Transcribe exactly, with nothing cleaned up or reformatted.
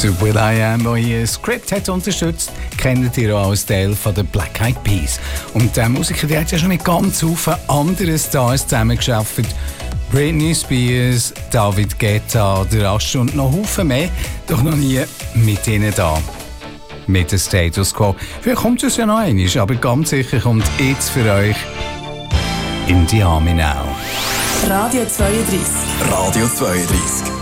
Der Will I Am, der hier Script hat unterstützt, kennt ihr auch als Teil von den Black Eyed Peas. Und der Musiker, der hat ja schon mit ganz vielen anderen Stars zusammengearbeitet. Britney Spears, David Guetta, der Asche und noch Haufen mehr, doch noch nie mit ihnen da. Mit dem Status Quo. Vielleicht kommt es ja noch einmal, aber ganz sicher kommt jetzt für euch in die Arme now. Radio zweiunddreißig. Radio zweiunddreißig.